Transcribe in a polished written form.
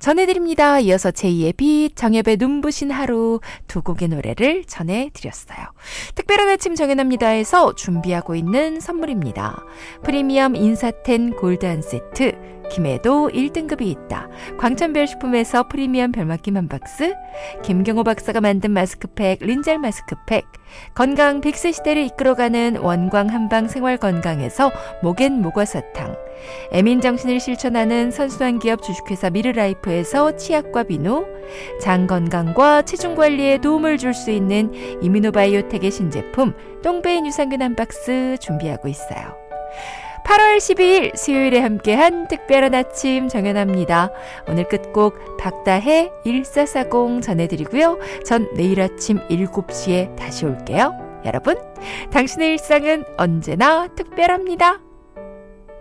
전해드립니다. 이어서 제2의 빛, 정엽의 눈부신 하루 두 곡의 노래를 전해드렸어요. 특별한 아침 정연합니다에서 준비하고 있는 선물입니다. 프리미엄 인사텐 골드 한 세트, 김해도 1등급이 있다. 광천별식품에서 프리미엄 별맛김 한 박스, 김경호 박사가 만든 마스크팩 린젤 마스크팩, 건강 100세 시대를 이끌어가는 원광 한방 생활건강에서 목엔 모과사탕, 애민정신을 실천하는 선순환 기업 주식회사 미르라이프에서 치약과 비누, 장 건강과 체중 관리에 도움을 줄 수 있는 이뮤노바이오텍의 신제품 똥배인 유산균 한 박스 준비하고 있어요. 8월 12일 수요일에 함께한 특별한 아침 정연합니다. 오늘 끝곡 박다혜 1440 전해드리고요. 전 내일 아침 7시에 다시 올게요. 여러분, 당신의 일상은 언제나 특별합니다.